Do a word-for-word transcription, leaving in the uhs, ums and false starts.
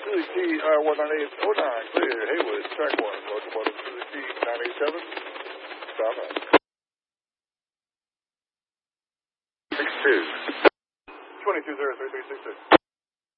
Philly T R one nine eight oh nine, clear. Haywood, track one. Locomotive Philly T nine eight seven. Stop out. six two. twenty-two zero three three six six.